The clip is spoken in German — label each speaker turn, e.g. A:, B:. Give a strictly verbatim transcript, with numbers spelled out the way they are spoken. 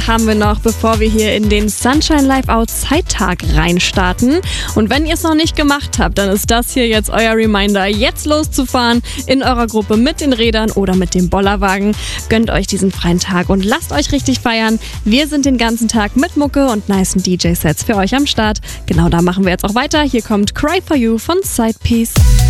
A: Haben wir noch, bevor wir hier in den Sunshine Live Out Zeittag reinstarten. Und wenn ihr es noch nicht gemacht habt, dann ist das hier jetzt euer Reminder, jetzt loszufahren in eurer Gruppe mit den Rädern oder mit dem Bollerwagen. Gönnt euch diesen freien Tag und lasst euch richtig feiern. Wir sind den ganzen Tag mit Mucke und nicen D J-Sets für euch am Start. Genau da machen wir jetzt auch weiter. Hier kommt Cry For You von Sidepiece.